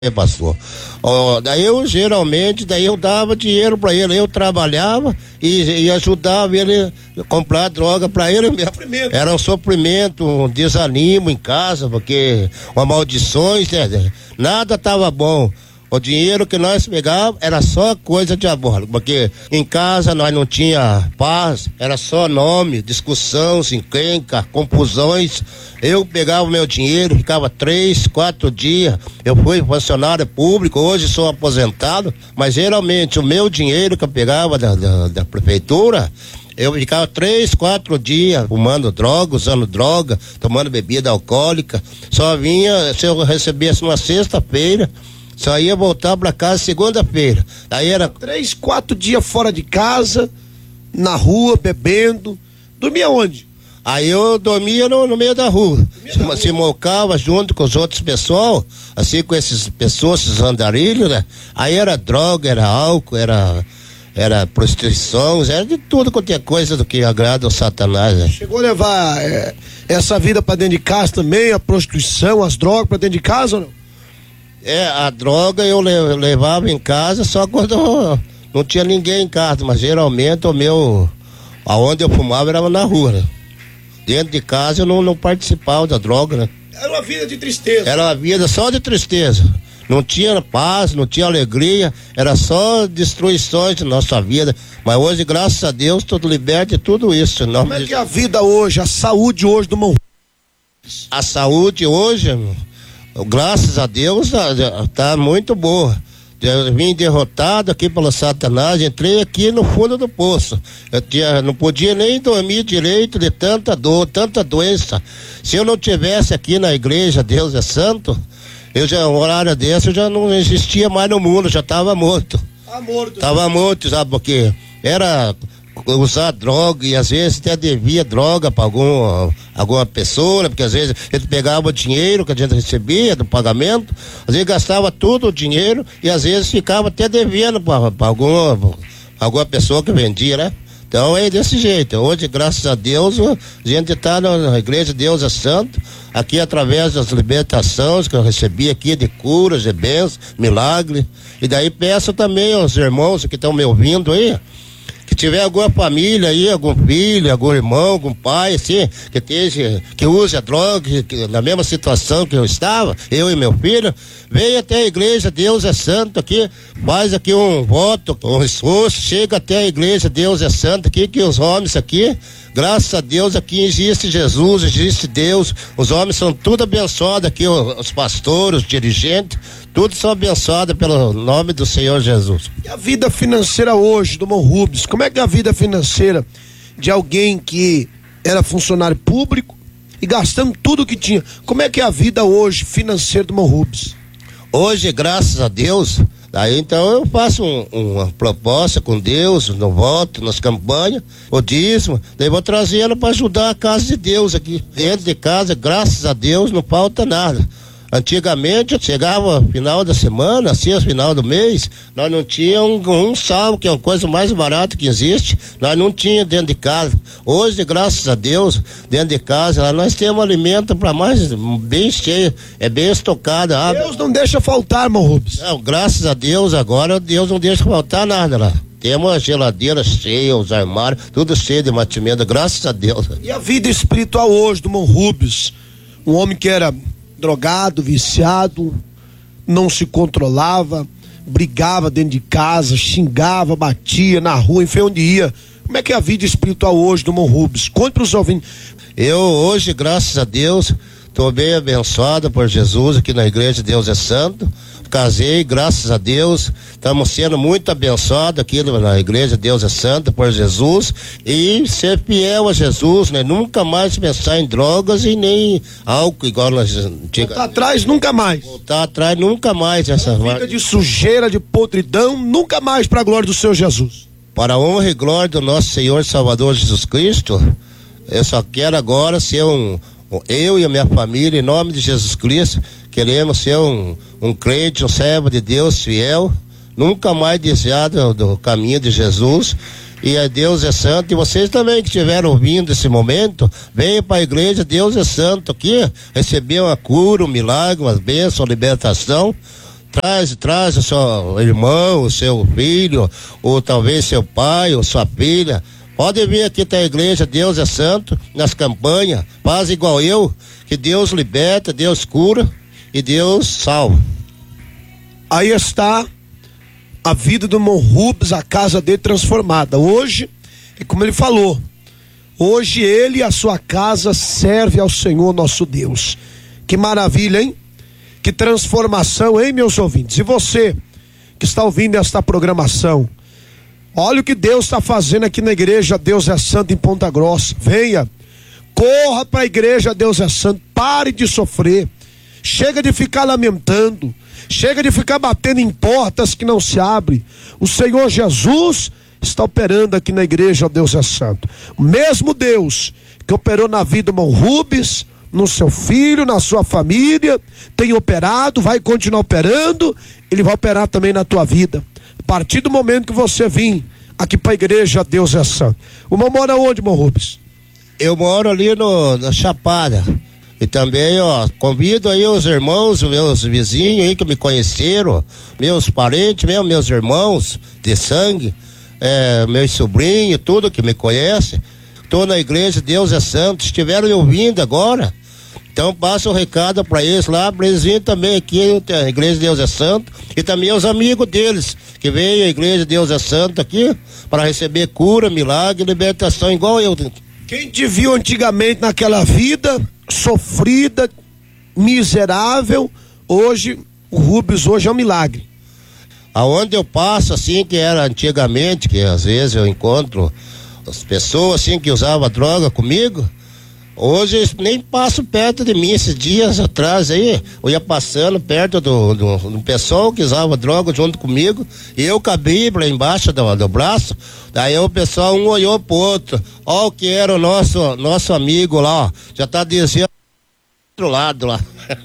pastor. Daí eu geralmente, eu dava dinheiro para ele, eu trabalhava e ajudava ele a comprar droga para ele mesmo. Era um sofrimento, um desanimo em casa, porque uma maldições, né? Nada tava bom. O dinheiro que nós pegávamos era só coisa diabólica, porque em casa nós não tinha paz, era só nome, discussão, encrenca, confusões. Eu pegava o meu dinheiro, ficava 3, 4 dias. Eu fui funcionário público, hoje sou aposentado, mas geralmente o meu dinheiro que eu pegava da prefeitura, eu ficava 3, 4 dias fumando droga, usando droga, tomando bebida alcoólica. Só vinha, se eu recebesse uma sexta-feira, só ia voltar pra casa segunda-feira. Daí era 3, 4 dias fora de casa, na rua, bebendo. Dormia onde? Aí eu dormia no meio da rua. Se mocava junto com os outros pessoal, assim com essas pessoas, esses andarilhos, né? Aí era droga, era álcool, era prostituição, era de tudo quanto é coisa do que agrada ao Satanás, né? Chegou a levar essa vida pra dentro de casa também, a prostituição, as drogas pra dentro de casa ou não? A droga eu levava em casa só quando não tinha ninguém em casa, mas geralmente aonde eu fumava era na rua, né? Dentro de casa eu não participava da droga, né? Era uma vida de tristeza. Era uma vida só de tristeza. Não tinha paz, não tinha alegria, era só destruições na nossa vida. Mas hoje, graças a Deus, tudo liberto de tudo isso. Como é que é a vida hoje, a saúde hoje do Morro? A saúde hoje, graças a Deus, tá muito boa. Eu vim derrotado aqui pelo Satanás, entrei aqui no fundo do poço. Não podia nem dormir direito de tanta dor, tanta doença. Se eu não tivesse aqui na igreja Deus é Santo, um horário desse eu já não existia mais no mundo, já estava morto. Tava morto, sabe por quê? Era usar droga e às vezes até devia droga para alguma pessoa, né? Porque às vezes ele pegava o dinheiro que a gente recebia do pagamento, às vezes gastava todo o dinheiro e às vezes ficava até devendo para alguma pessoa que vendia, né? Então é desse jeito. Hoje, graças a Deus, a gente está na igreja Deus é Santo, aqui através das libertações que eu recebi aqui de curas, de bênçãos, milagre. E daí peço também aos irmãos que estão me ouvindo aí, que tiver alguma família aí, algum filho, algum irmão, algum pai, assim, que use a droga, que na mesma situação que eu estava, eu e meu filho, venha até a igreja Deus é Santo aqui, faz aqui um voto, um esforço, chega até a igreja Deus é Santo aqui, que os homens aqui, graças a Deus, aqui existe Jesus, existe Deus, os homens são tudo abençoados aqui, os pastores, os dirigentes, todos são abençoados pelo nome do Senhor Jesus. E a vida financeira hoje do Morro Rubens, como é que é a vida financeira de alguém que era funcionário público e gastando tudo que tinha? Como é que é a vida hoje financeira do Morro Rubens? Hoje, graças a Deus, daí então eu faço uma proposta com Deus, no voto, nas campanhas, o dízimo, daí vou trazendo para ajudar a casa de Deus aqui. Dentro de casa, graças a Deus, não falta nada. Antigamente, chegava final da semana, assim, final do mês, nós não tínhamos um sal, que é uma coisa mais barata que existe, nós não tínhamos dentro de casa. Hoje, graças a Deus, dentro de casa, nós temos alimento para mais, bem cheio, é bem estocado. Deus não deixa faltar, Morro Rubens. Não, graças a Deus, agora Deus não deixa faltar nada lá. Temos a geladeira cheia, os armários, tudo cheio de mantimento, graças a Deus. E a vida espiritual hoje do Morro Rubens? Um homem que era drogado, viciado, não se controlava, brigava dentro de casa, xingava, batia na rua, enfim, onde ia. Como é que é a vida espiritual hoje do Morro Rubens? Conte para os ouvintes. Eu hoje, graças a Deus, estou bem abençoado por Jesus aqui na igreja Deus é Santo. Casei, graças a Deus, estamos sendo muito abençoados aqui na igreja Deus é Santo por Jesus, e ser fiel a Jesus, né? Nunca mais pensar em drogas e nem álcool igual nós voltar atrás nunca mais. Voltar atrás nunca mais. Essa vida de sujeira, de podridão, nunca mais, para a glória do Senhor Jesus. Para a honra e glória do nosso Senhor e Salvador Jesus Cristo, eu só quero agora ser eu e a minha família, em nome de Jesus Cristo, queremos ser um crente, um servo de Deus fiel, nunca mais desviado do caminho de Jesus, e a Deus é Santo. E vocês também que estiveram ouvindo esse momento, venham para a igreja Deus é Santo aqui, receber uma cura, um milagre, umas bênçãos, uma libertação. Traz o seu irmão, o seu filho, ou talvez seu pai, ou sua filha. Pode vir aqui até a igreja, Deus é Santo, nas campanhas, faz igual eu, que Deus liberta, Deus cura e Deus salva. Aí está a vida do irmão Rubens, a casa dele transformada. Hoje, é como ele falou, hoje ele e a sua casa serve ao Senhor nosso Deus. Que maravilha, hein? Que transformação, hein, meus ouvintes? E você que está ouvindo esta programação, olha o que Deus está fazendo aqui na igreja Deus é Santo em Ponta Grossa. Venha, corra para a igreja Deus é Santo, pare de sofrer, chega de ficar lamentando, chega de ficar batendo em portas que não se abrem. O Senhor Jesus está operando aqui na igreja Deus é Santo. O mesmo Deus que operou na vida do irmão Rubens, no seu filho, na sua família, tem operado, vai continuar operando, ele vai operar também na tua vida. A partir do momento que você vir aqui para a igreja Deus é Santo. O irmão mora onde, irmão Rubens? Eu moro ali na Chapada. E também, convido aí os irmãos, meus vizinhos aí que me conheceram, meus parentes mesmo, meus irmãos de sangue, meus sobrinhos, tudo que me conhece. Estou na igreja Deus é Santo, estiveram me ouvindo agora. Então passa o recado para eles lá, para eles virem também aqui, a igreja Deus é Santo, e também os amigos deles, que veio a igreja Deus é Santo aqui, para receber cura, milagre, libertação, igual eu. Quem te viu antigamente naquela vida sofrida, miserável, hoje, o Rubens hoje é um milagre. Aonde eu passo, assim, que era antigamente, que às vezes eu encontro as pessoas, assim, que usavam droga comigo, hoje eles nem passam perto de mim. Esses dias atrás aí, eu ia passando perto do pessoal que usava droga junto comigo, e eu com a Bíblia embaixo do braço, daí o pessoal um olhou pro outro, ó o que era o nosso amigo lá, ó, já tá dizendo do outro lado lá.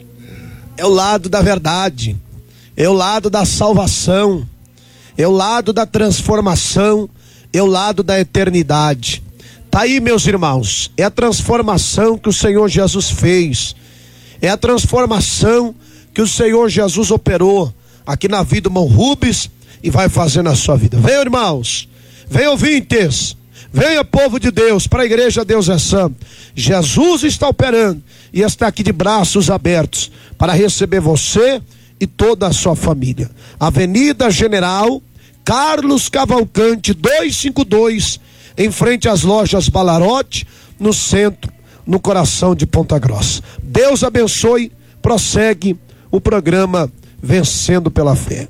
É o lado da verdade, é o lado da salvação, é o lado da transformação, é o lado da eternidade. Tá aí, meus irmãos, é a transformação que o Senhor Jesus fez, é a transformação que o Senhor Jesus operou aqui na vida do irmão Rubens e vai fazer na sua vida. Venham, irmãos, venham, ouvintes, venha, povo de Deus, para a igreja Deus é Santo. Jesus está operando e está aqui de braços abertos para receber você e toda a sua família. Avenida General Carlos Cavalcante 252, em frente às lojas Balarote, no centro, no coração de Ponta Grossa. Deus abençoe, prossegue o programa Vencendo pela Fé.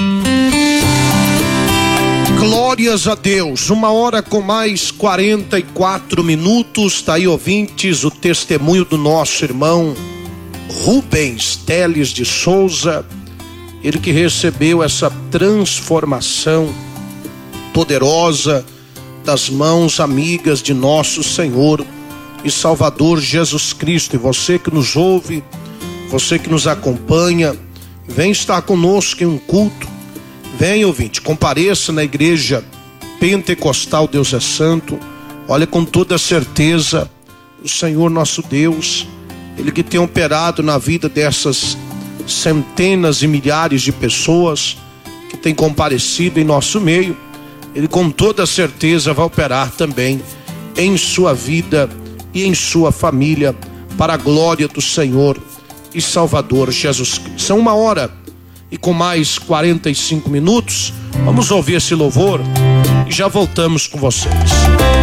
Glórias a Deus, 1h com mais 44 minutos, tá aí, ouvintes, o testemunho do nosso irmão Rubens Teles de Souza, ele que recebeu essa transformação poderosa das mãos amigas de nosso Senhor e Salvador Jesus Cristo. E você que nos ouve, você que nos acompanha, vem estar conosco em um culto, vem, ouvinte, compareça na igreja Pentecostal Deus é Santo. Olha, com toda certeza, o Senhor nosso Deus, Ele que tem operado na vida dessas centenas e milhares de pessoas que têm comparecido em nosso meio, Ele com toda certeza vai operar também em sua vida e em sua família, para a glória do Senhor e Salvador Jesus Cristo. São 1h e com mais 45 minutos, vamos ouvir esse louvor e já voltamos com vocês.